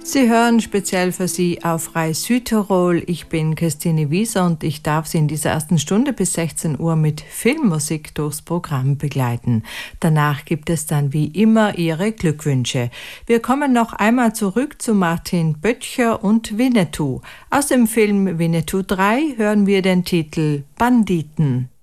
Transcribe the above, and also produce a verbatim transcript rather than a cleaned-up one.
Sie hören speziell für Sie auf Rai Südtirol. Ich bin Christine Wieser und ich darf Sie in dieser ersten Stunde bis sechzehn Uhr mit Filmmusik durchs Programm begleiten. Danach gibt es dann wie immer Ihre Glückwünsche. Wir kommen noch einmal zurück zu Martin Böttcher und Winnetou. Aus dem Film Winnetou drei hören wir den Titel Banditen.